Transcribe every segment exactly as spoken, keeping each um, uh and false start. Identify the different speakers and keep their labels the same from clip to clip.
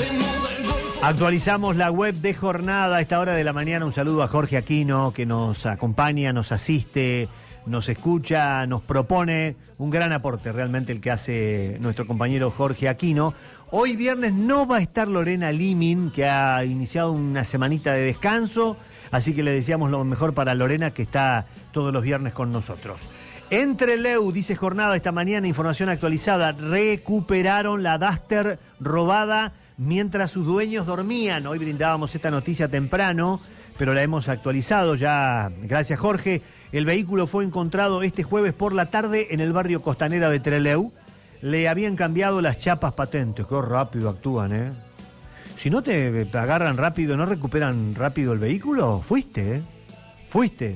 Speaker 1: Actualizamos la web de Jornada a esta hora de la mañana. Un saludo a Jorge Aquino, que nos acompaña, nos asiste, nos escucha, nos propone. Un gran aporte realmente el que hace nuestro compañero Jorge Aquino. Hoy viernes no va a estar Lorena Limin, que ha iniciado una semanita de descanso, así que le deseamos lo mejor para Lorena, que está todos los viernes con nosotros. En Trelew, dice Jornada esta mañana, información actualizada, recuperaron la Duster robada mientras sus dueños dormían. Hoy brindábamos esta noticia temprano, pero la hemos actualizado ya. Gracias, Jorge. El vehículo fue encontrado este jueves por la tarde en el barrio Costanera de Trelew. Le habían cambiado las chapas patentes. Qué rápido actúan, ¿eh? Si no te agarran rápido, ¿no recuperan rápido el vehículo? Fuiste, ¿eh? Fuiste.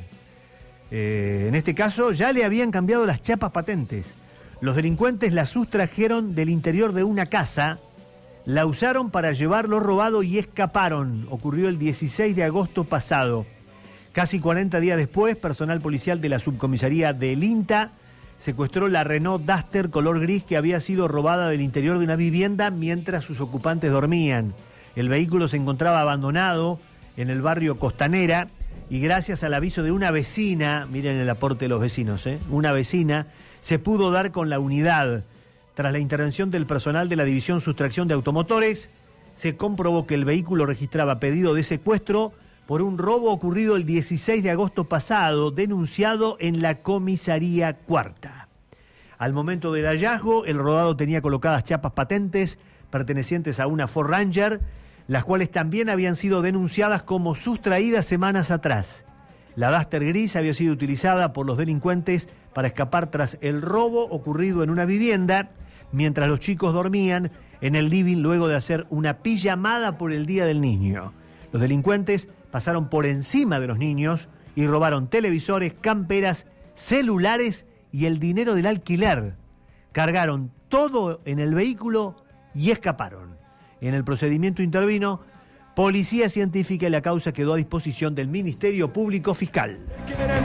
Speaker 1: Eh, en este caso ya le habían cambiado las chapas patentes. Los delincuentes la sustrajeron del interior de una casa, la usaron para llevar lo robado y escaparon. Ocurrió el dieciséis de agosto pasado. Casi cuarenta días después, personal policial de la subcomisaría del INTA secuestró la Renault Duster color gris que había sido robada del interior de una vivienda mientras sus ocupantes dormían. El vehículo se encontraba abandonado en el barrio Costanera y gracias al aviso de una vecina, miren el aporte de los vecinos, ¿eh? una vecina, se pudo dar con la unidad. Tras la intervención del personal de la División Sustracción de Automotores, se comprobó que el vehículo registraba pedido de secuestro por un robo ocurrido el dieciséis de agosto pasado, denunciado en la comisaría cuarta. Al momento del hallazgo, el rodado tenía colocadas chapas patentes pertenecientes a una Ford Ranger, las cuales también habían sido denunciadas como sustraídas semanas atrás. La Duster gris había sido utilizada por los delincuentes para escapar tras el robo ocurrido en una vivienda, mientras los chicos dormían en el living luego de hacer una pijamada por el Día del Niño. Los delincuentes pasaron por encima de los niños y robaron televisores, camperas, celulares y el dinero del alquiler. Cargaron todo en el vehículo y escaparon. En el procedimiento intervino Policía Científica y la causa quedó a disposición del Ministerio Público Fiscal.